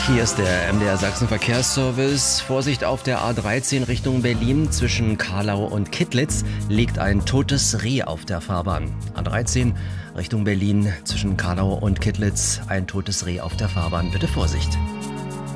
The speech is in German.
Hier ist der MDR Sachsen Verkehrsservice. Vorsicht auf der A13 Richtung Berlin. Zwischen Carlau und Kittlitz liegt ein totes Reh auf der Fahrbahn. A13 Richtung Berlin zwischen Carlau und Kittlitz ein totes Reh auf der Fahrbahn. Bitte Vorsicht.